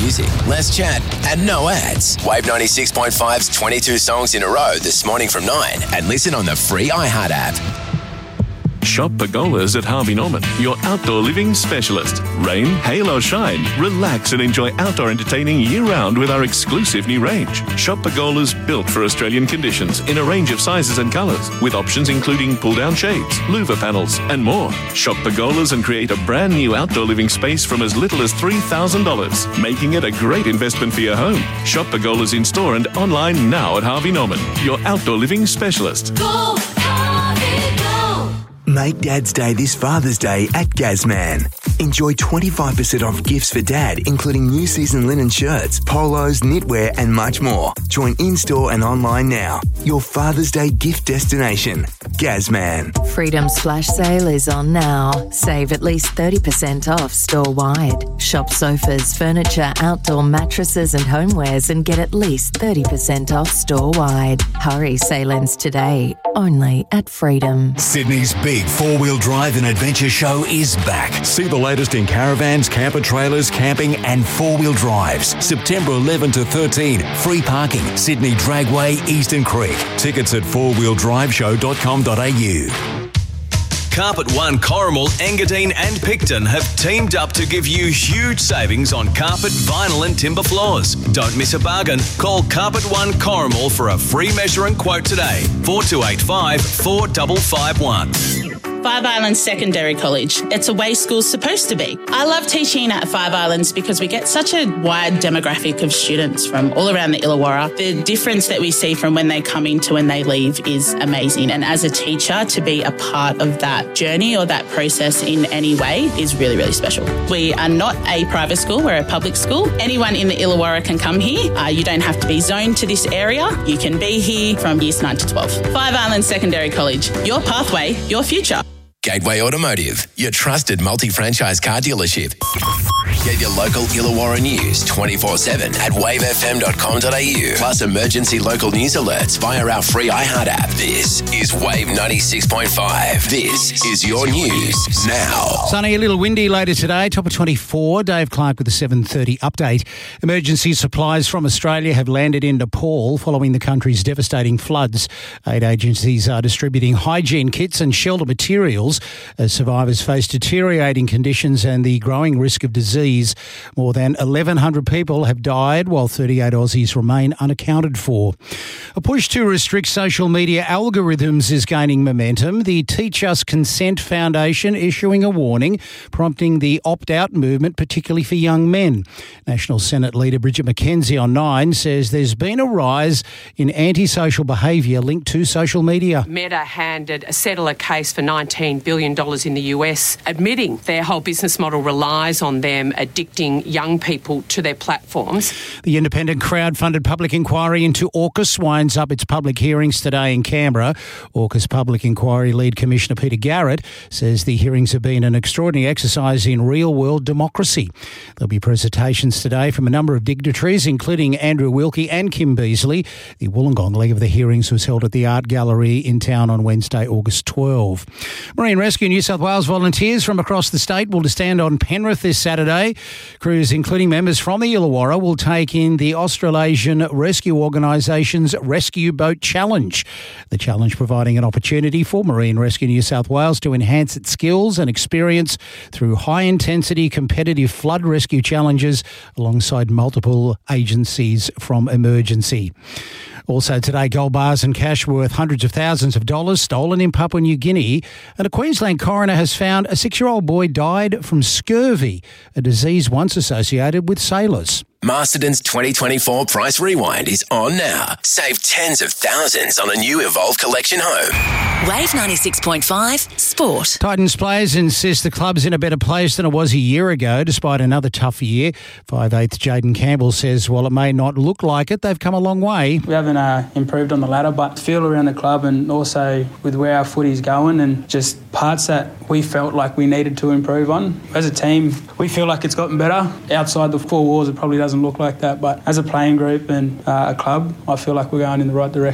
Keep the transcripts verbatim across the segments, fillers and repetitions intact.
music, less chat, and no ads. Wave ninety-six point five's twenty-two songs in a row this morning from nine, and listen on the free iHeart app. Shop Pergolas at Harvey Norman, your outdoor living specialist. Rain, hail or shine, relax and enjoy outdoor entertaining year-round with our exclusive new range. Shop Pergolas built for Australian conditions in a range of sizes and colours, with options including pull-down shades, louver panels and more. Shop Pergolas and create a brand new outdoor living space from as little as three thousand dollars, making it a great investment for your home. Shop Pergolas in store and online now at Harvey Norman, your outdoor living specialist. Go, Harvey, go! Make Dad's Day this Father's Day at Gazman. Enjoy twenty-five percent off gifts for Dad, including new season linen shirts, polos, knitwear and much more. Join in-store and online now. Your Father's Day gift destination. Gazman. Freedom's flash sale is on now. Save at least thirty percent off store-wide. Shop sofas, furniture, outdoor mattresses and homewares and get at least thirty percent off store-wide. Hurry, sale ends today. Only at Freedom. Sydney's big four-wheel drive and adventure show is back. See the latest in caravans, camper trailers, camping and four-wheel drives. September eleventh to thirteenth. Free parking. Sydney Dragway, Eastern Creek. Tickets at four wheel drive show dot com dot a u. Carpet One, Corrimal, Engadine and Picton have teamed up to give you huge savings on carpet, vinyl and timber floors. Don't miss a bargain. Call Carpet One Corrimal for a free measure and quote today. four two eight five, four five five one. Five Islands Secondary College. It's a way school's supposed to be. I love teaching at Five Islands because we get such a wide demographic of students from all around the Illawarra. The difference that we see from when they come in to when they leave is amazing. And as a teacher, to be a part of that journey or that process in any way is really, really special. We are not a private school, we're a public school. Anyone in the Illawarra can come here. Uh, you don't have to be zoned to this area. You can be here from years nine to twelve. Five Islands Secondary College. Your pathway, your future. Gateway Automotive, your trusted multi-franchise car dealership. Get your local Illawarra news twenty-four seven at wave f m dot com dot a u. Plus emergency local news alerts via our free iHeart app. This is Wave ninety-six point five. This is your news now. Sunny, a little windy later today. Top of twenty-four. Dave Clark with the seven thirty update. Emergency supplies from Australia have landed in Nepal following the country's devastating floods. Aid agencies are distributing hygiene kits and shelter materials as survivors face deteriorating conditions and the growing risk of disease. More than eleven hundred people have died while thirty-eight Aussies remain unaccounted for. A push to restrict social media algorithms is gaining momentum. The Teach Us Consent Foundation issuing a warning, prompting the opt-out movement, particularly for young men. National Senate leader Bridget McKenzie on Nine says there's been a rise in antisocial behaviour linked to social media. Meta handed a settler case for nineteen billion dollars in the U S, admitting their whole business model relies on them addicting young people to their platforms. The independent crowd-funded public inquiry into AUKUS winds up its public hearings today in Canberra. AUKUS Public Inquiry Lead Commissioner Peter Garrett says the hearings have been an extraordinary exercise in real-world democracy. There'll be presentations today from a number of dignitaries, including Andrew Wilkie and Kim Beazley. The Wollongong leg of the hearings was held at the Art Gallery in town on Wednesday, August twelfth. Marine Rescue New South Wales volunteers from across the state will stand on Penrith this Saturday. Crews, including members from the Illawarra, will take in the Australasian Rescue Organisation's Rescue Boat Challenge. The challenge providing an opportunity for Marine Rescue New South Wales to enhance its skills and experience through high-intensity competitive flood rescue challenges alongside multiple agencies from emergency. Also today, gold bars and cash worth hundreds of thousands of dollars stolen in Papua New Guinea, and a Queensland coroner has found a six-year-old boy died from scurvy, a disease once associated with sailors. Masterton's twenty twenty-four Price Rewind is on now. Save tens of thousands on a new Evolve Collection home. Wave ninety-six point five Sport. Titans players insist the club's in a better place than it was a year ago, despite another tough year. five-eighth Jaden Campbell says while it may not look like it, they've come a long way. We haven't uh, improved on the ladder, but feel around the club and also with where our footy's going and just parts that we felt like we needed to improve on. As a team, we feel like it's gotten better. Outside the four walls, it probably doesn't look like that, but as a playing group and uh, a club, I feel like we're going in the right direction.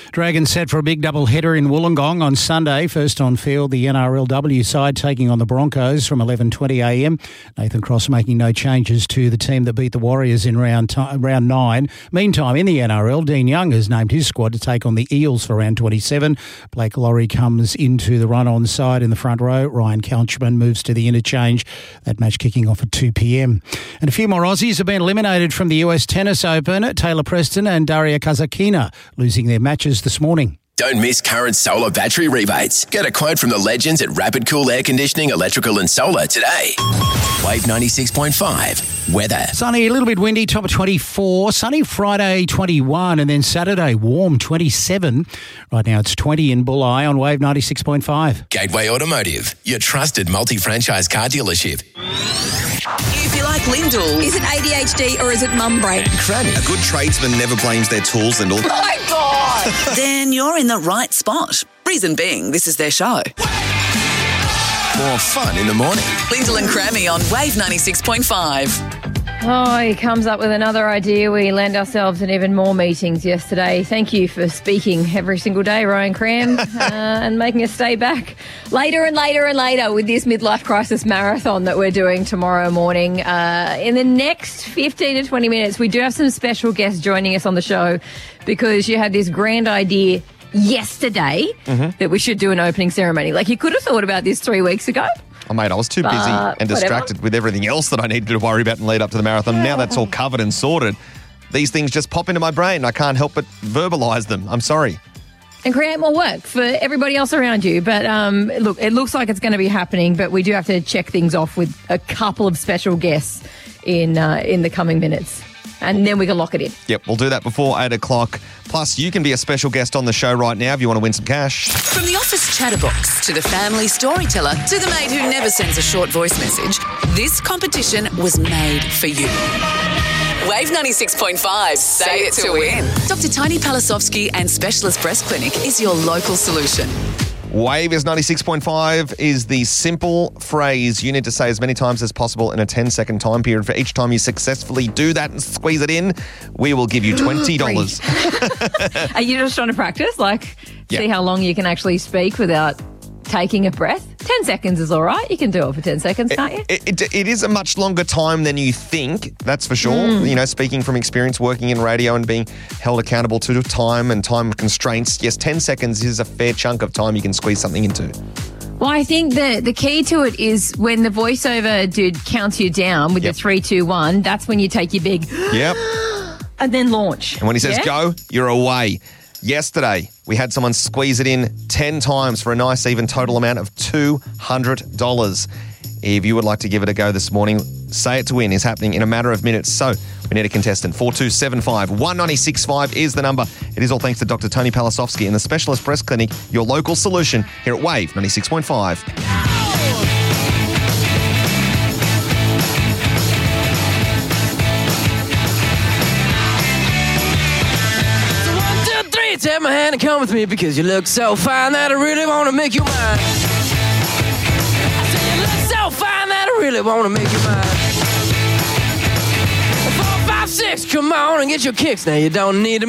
Dragons set for a big double header in Wollongong on Sunday. First on field, the N R L W side taking on the Broncos from eleven twenty a m. Nathan Cross making no changes to the team that beat the Warriors in round t- round nine. Meantime, in the N R L, Dean Young has named his squad to take on the Eels for round twenty-seven. Blake Laurie comes into the run-on side in the front row. Ryan Couchman moves to the interchange. That match kicking off at two p m. And a few more Aussies have been eliminated from the U S Tennis Open. Taylor Preston and Daria Kasatkina losing their matches this morning. Don't miss current solar battery rebates. Get a quote from the legends at Rapid Cool Air Conditioning, Electrical and Solar today. Wave ninety-six point five. Weather. Sunny, a little bit windy, top of twenty-four. Sunny Friday, twenty-one, and then Saturday, warm, twenty-seven. Right now it's twenty in Bulli on Wave ninety-six point five. Gateway Automotive, your trusted multi-franchise car dealership. If you like Lyndall, is it A D H D or is it mum brain? Cranny. A good tradesman never blames their tools, Lyndall. My God! Then you're in the right spot. Reason being, this is their show. More fun in the morning. Lyndall and Crammy on Wave ninety-six point five. Oh, he comes up with another idea. We land ourselves in even more meetings yesterday. Thank you for speaking every single day, Ryan Cram, uh, and making us stay back later and later and later with this midlife crisis marathon that we're doing tomorrow morning. Uh, in the next fifteen to twenty minutes, we do have some special guests joining us on the show because you had this grand idea yesterday mm-hmm. that we should do an opening ceremony. Like, you could have thought about this three weeks ago. Oh, mate, I was too busy uh, and distracted whatever. with everything else that I needed to worry about and lead up to the marathon. Yeah. Now that's all covered and sorted. These things just pop into my brain. I can't help but verbalise them. I'm sorry. And create more work for everybody else around you. But um, look, it looks like it's going to be happening, but we do have to check things off with a couple of special guests in uh, in the coming minutes. And then we can lock it in. Yep, we'll do that before eight o'clock. Plus, you can be a special guest on the show right now if you want to win some cash. From the office chatterbox to the family storyteller to the mate who never sends a short voice message, this competition was made for you. Wave ninety-six point five. Say it to win. Doctor Tony Palasovsky and Specialist Breast Clinic is your local solution. Wave is ninety-six point five is the simple phrase you need to say as many times as possible in a ten-second time period. For each time you successfully do that and squeeze it in, we will give you twenty dollars. Are you just trying to practice? Like, yeah. see how long you can actually speak without taking a breath? ten seconds is all right. You can do it for ten seconds, can't you? It, it, it is a much longer time than you think, that's for sure. Mm. You know, speaking from experience, working in radio and being held accountable to time and time constraints, yes, ten seconds is a fair chunk of time you can squeeze something into. Well, I think the, the key to it is when the voiceover dude counts you down with yep. the three, two, one, that's when you take your big yep. and then launch. And when he says yeah? go, you're away. Yesterday, we had someone squeeze it in ten times for a nice even total amount of two hundred dollars. If you would like to give it a go this morning, Say It to Win is happening in a matter of minutes. So we need a contestant. four two seven five, one nine six five is the number. It is all thanks to Doctor Tony Palasovsky and the Specialist Breast Clinic, your local solution here at Wave ninety-six point five. Take my hand and come with me because you look so fine that I really want to make you mine. I say you look so fine that I really want to make you mine. Four, five, six, come on and get your kicks. Now you don't need to